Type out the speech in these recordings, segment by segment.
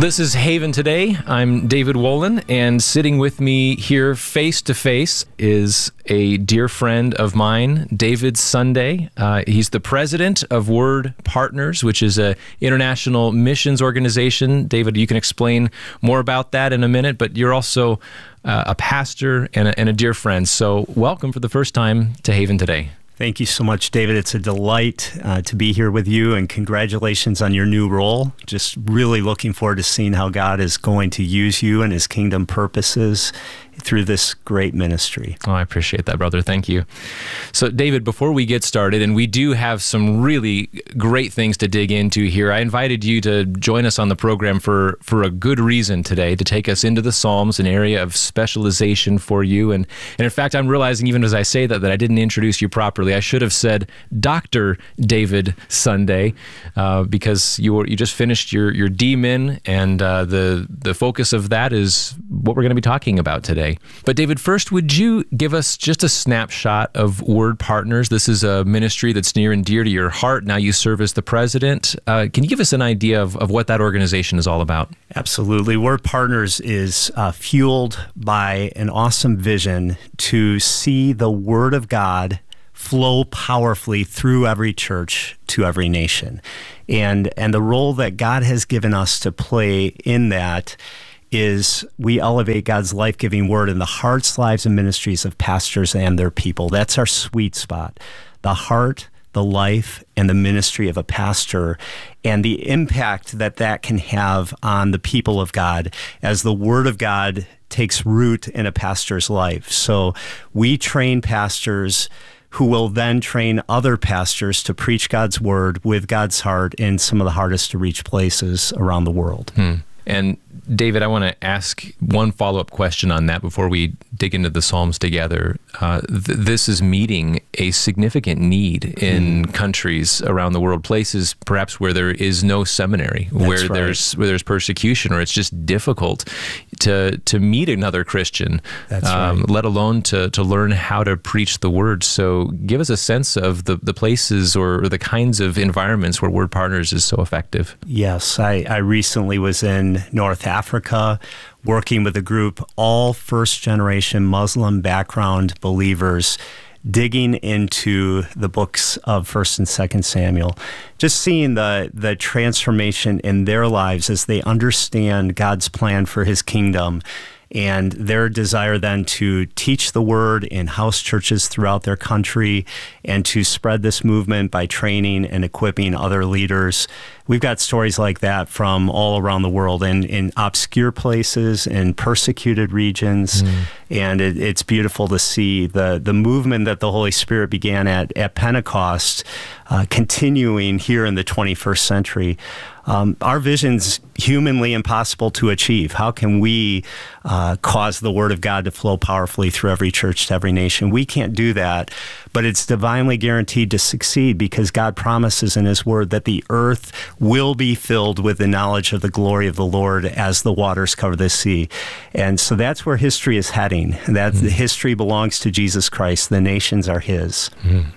This is Haven Today. I'm David Wolin, and sitting with me here face to face is a dear friend of mine, David Sunday. He's the president of Word Partners, which is an international missions organization. David, you can explain more about that in a minute, but you're also a pastor and a dear friend. So welcome for the first time to Haven Today. Thank you so much, David. It's a delight to be here with you, and congratulations on your new role. Just really looking forward to seeing how God is going to use you and His kingdom purposes through this great ministry. Oh, I appreciate that, brother. Thank you. So, David, before we get started, and we do have some really great things to dig into here, I invited you to join us on the program for a good reason today, to take us into the Psalms, an area of specialization for you. And in fact, I'm realizing even as I say that I didn't introduce you properly. I should have said Dr. David Sunday, because you just finished your DMin, and the focus of that is what we're going to be talking about today. But David, first, would you give us just a snapshot of Word Partners? This is a ministry that's near and dear to your heart. Now you serve as the president. Can you give us an idea of what that organization is all about? Absolutely. Word Partners is fueled by an awesome vision to see the Word of God flow powerfully through every church to every nation. And the role that God has given us to play in that is we elevate God's life-giving word in the hearts, lives, and ministries of pastors and their people. That's our sweet spot. The heart, the life, and the ministry of a pastor, and the impact that can have on the people of God as the word of God takes root in a pastor's life. So we train pastors who will then train other pastors to preach God's word with God's heart in some of the hardest to reach places around the world. And David, I want to ask one follow-up question on that before we dig into the Psalms together. This is meeting a significant need in countries around the world, places perhaps where there is no seminary, where there's persecution, or it's just difficult to meet another Christian, let alone to learn how to preach the word. So give us a sense of the places or the kinds of environments where Word Partners is so effective. Yes, I recently was in North Africa, working with a group, all first-generation Muslim background believers, digging into the books of 1st and 2nd Samuel, just seeing the transformation in their lives as they understand God's plan for His kingdom, and their desire then to teach the word in house churches throughout their country and to spread this movement by training and equipping other leaders. We've got stories like that from all around the world, in obscure places, in persecuted regions, and it's beautiful to see the movement that the Holy Spirit began at Pentecost continuing here in the 21st century. Our vision's humanly impossible to achieve. How can we cause the Word of God to flow powerfully through every church to every nation? We can't do that, but it's divinely guaranteed to succeed because God promises in His Word that the earth will be filled with the knowledge of the glory of the Lord as the waters cover the sea. And so that's where history is heading. That history belongs to Jesus Christ. The nations are His.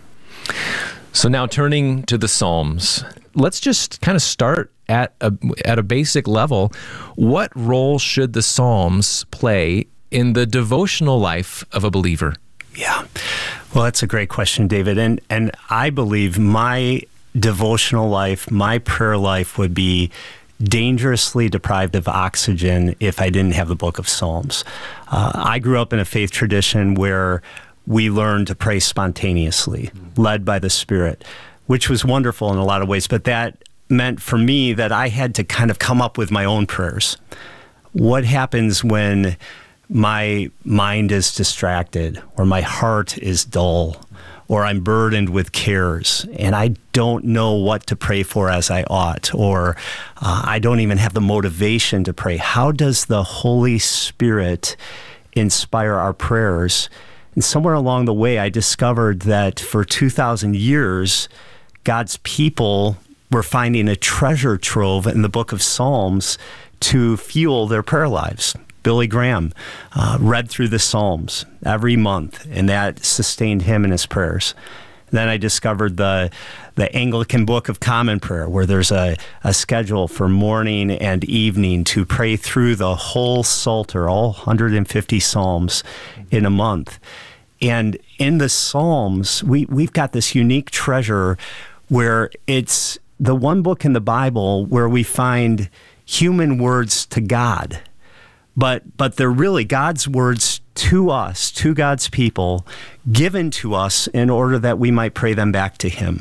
So now turning to the Psalms, let's just kind of start at a basic level. What role should the Psalms play in the devotional life of a believer? Yeah, well, that's a great question, David. And I believe my devotional life, my prayer life would be dangerously deprived of oxygen if I didn't have the book of Psalms. I grew up in a faith tradition where we learned to pray spontaneously, led by the Spirit, which was wonderful in a lot of ways, but that meant for me that I had to kind of come up with my own prayers. What happens when my mind is distracted, or my heart is dull, or I'm burdened with cares, and I don't know what to pray for as I ought, or I don't even have the motivation to pray? How does the Holy Spirit inspire our prayers? And somewhere along the way, I discovered that for 2,000 years, God's people were finding a treasure trove in the book of Psalms to fuel their prayer lives. Billy Graham read through the Psalms every month, and that sustained him in his prayers. Then I discovered the Anglican Book of Common Prayer, where there's a schedule for morning and evening to pray through the whole Psalter, all 150 Psalms in a month. And in the Psalms, we've got this unique treasure where it's the one book in the Bible where we find human words to God. But they're really God's words to us, to God's people, given to us in order that we might pray them back to Him.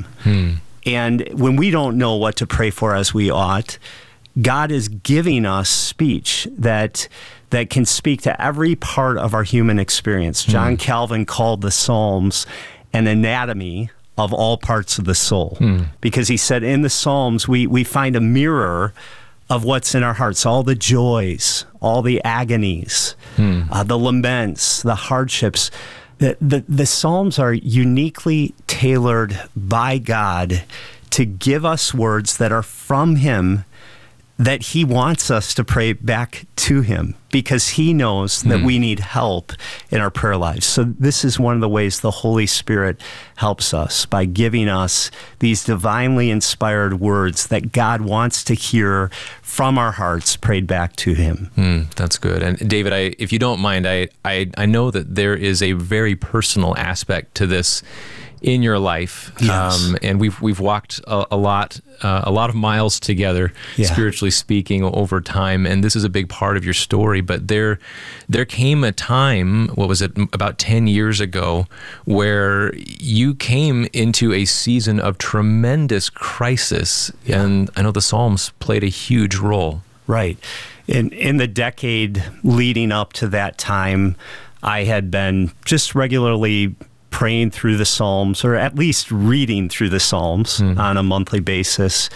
And when we don't know what to pray for as we ought, God is giving us speech that can speak to every part of our human experience. John Calvin called the Psalms an anatomy of all parts of the soul, because he said in the Psalms we find a mirror of what's in our hearts, all the joys, all the agonies, the laments, the hardships. The Psalms are uniquely tailored by God to give us words that are from Him, that He wants us to pray back to Him, because He knows that we need help in our prayer lives. So this is one of the ways the Holy Spirit helps us, by giving us these divinely inspired words that God wants to hear from our hearts prayed back to Him. That's good. And David, if you don't mind, I know that there is a very personal aspect to this in your life. Yes. And we've walked a lot of miles together, spiritually speaking, over time. And this is a big part of your story. But there came a time, what was it, about 10 years ago, where you came into a season of tremendous crisis. And I know the Psalms played a huge role. Right. In the decade leading up to that time, I had been just regularly praying through the Psalms, or at least reading through the Psalms on a monthly basis.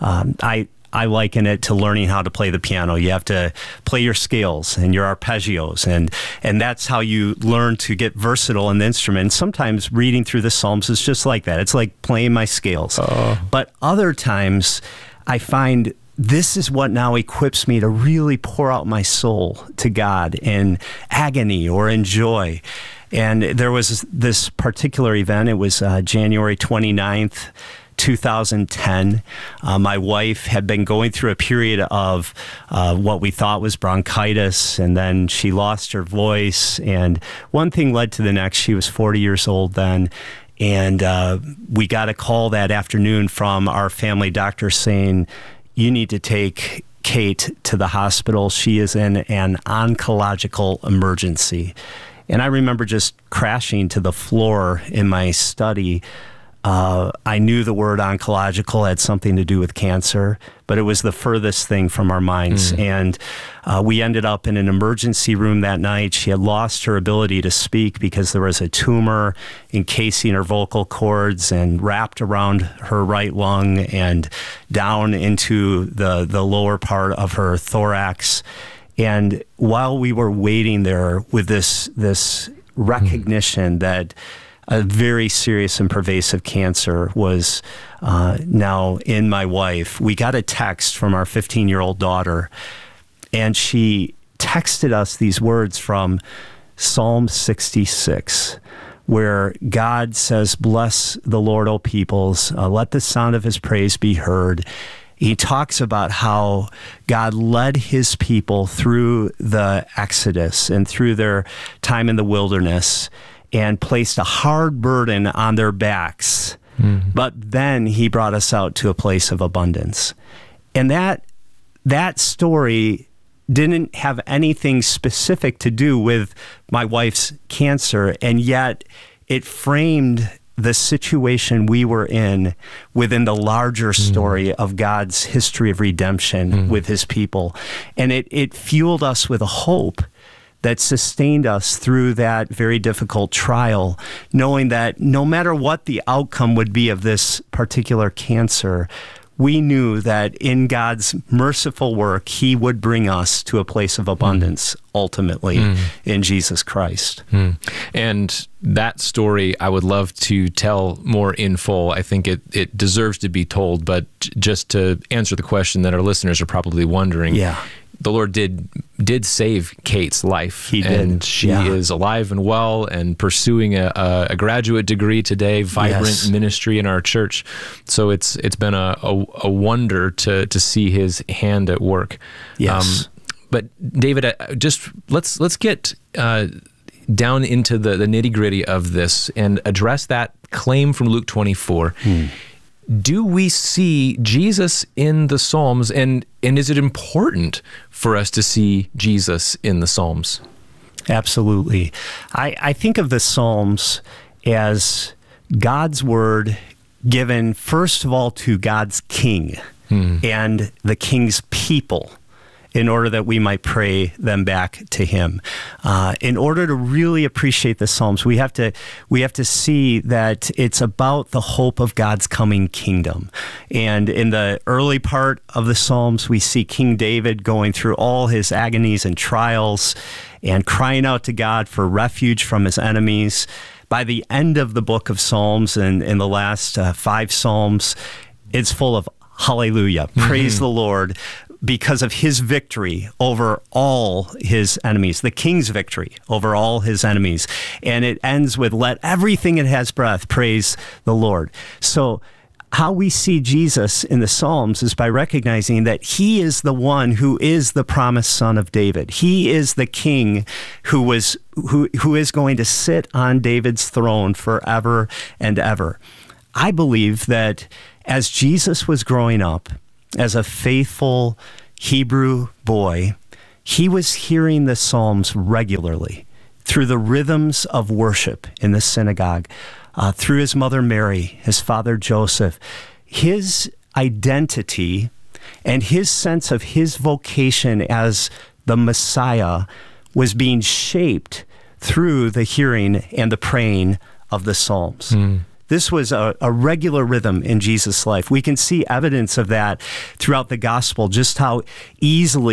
I liken it to learning how to play the piano. You have to play your scales and your arpeggios, and that's how you learn to get versatile in the instrument. Sometimes reading through the Psalms is just like that. It's like playing my scales. But other times, I find this is what now equips me to really pour out my soul to God in agony or in joy. And there was this particular event. It was January 29th, 2010. My wife had been going through a period of what we thought was bronchitis, and then she lost her voice, and one thing led to the next. She was 40 years old then, and we got a call that afternoon from our family doctor saying, "You need to take Kate to the hospital. She is in an oncological emergency." And I remember just crashing to the floor in my study. I knew the word oncological had something to do with cancer, but it was the furthest thing from our minds. And we ended up in an emergency room that night. She had lost her ability to speak because there was a tumor encasing her vocal cords and wrapped around her right lung and down into the lower part of her thorax. And while we were waiting there with this recognition that a very serious and pervasive cancer was now in my wife, we got a text from our 15-year-old daughter, and she texted us these words from Psalm 66, where God says, "Bless the Lord, O peoples, let the sound of His praise be heard." He talks about how God led His people through the Exodus and through their time in the wilderness and placed a hard burden on their backs. But then He brought us out to a place of abundance. And that story didn't have anything specific to do with my wife's cancer, and yet it framed the situation we were in within the larger story of God's history of redemption with His people. And it fueled us with a hope that sustained us through that very difficult trial, knowing that no matter what the outcome would be of this particular cancer, we knew that in God's merciful work, He would bring us to a place of abundance, ultimately, in Jesus Christ. And that story I would love to tell more in full. I think it deserves to be told, but just to answer the question that our listeners are probably wondering, the Lord did save Kate's life. He did. And she is alive and well and pursuing a graduate degree today, vibrant ministry in our church. So it's been a wonder to see his hand at work. Yes. But David, just let's get down into the nitty-gritty of this and address that claim from Luke 24. Do we see Jesus in the Psalms, and is it important for us to see Jesus in the Psalms? Absolutely. I think of the Psalms as God's word given, first of all, to God's king and the king's people, in order that we might pray them back to him. In order to really appreciate the Psalms, we have to see that it's about the hope of God's coming kingdom. And in the early part of the Psalms, we see King David going through all his agonies and trials and crying out to God for refuge from his enemies. By the end of the book of Psalms, and in the last 5 Psalms, it's full of hallelujah, praise the Lord, because of his victory over all his enemies, the king's victory over all his enemies. And it ends with, let everything that has breath praise the Lord. So how we see Jesus in the Psalms is by recognizing that he is the one who is the promised son of David. He is the king who is going to sit on David's throne forever and ever. I believe that as Jesus was growing up, as a faithful Hebrew boy, he was hearing the Psalms regularly through the rhythms of worship in the synagogue, through his mother Mary, his father Joseph. His identity and his sense of his vocation as the Messiah was being shaped through the hearing and the praying of the Psalms. This was a regular rhythm in Jesus' life. We can see evidence of that throughout the gospel, just how easily